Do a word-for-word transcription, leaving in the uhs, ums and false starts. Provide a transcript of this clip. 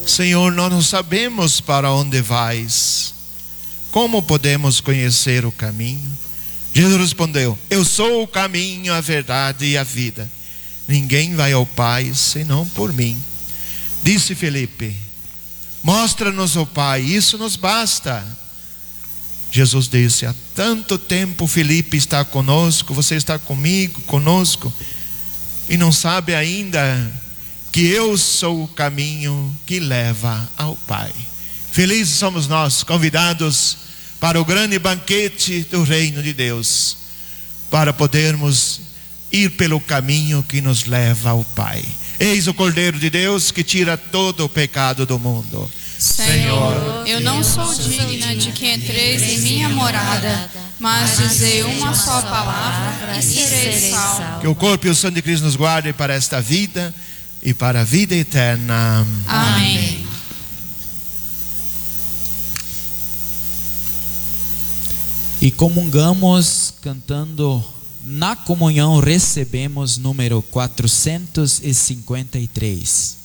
Senhor, nós não sabemos para onde vais. Como podemos conhecer o caminho? Jesus respondeu: eu sou o caminho, a verdade e a vida. Ninguém vai ao Pai senão por mim. Disse Felipe: mostra-nos o Pai, isso nos basta. Jesus disse: há tanto tempo Felipe está conosco, você está comigo, conosco, e não sabe ainda que eu sou o caminho que leva ao Pai. Felizes somos nós, convidados para o grande banquete do reino de Deus, para podermos ir pelo caminho que nos leva ao Pai. Eis o Cordeiro de Deus que tira todo o pecado do mundo. Senhor, eu não sou digna de que entreis em minha morada, mas dizei uma só palavra e serei salvo. Que o corpo e o sangue de Cristo nos guardem para esta vida e para a vida eterna. Amém. E comungamos cantando Na Comunhão Recebemos, número quatrocentos e cinquenta e três.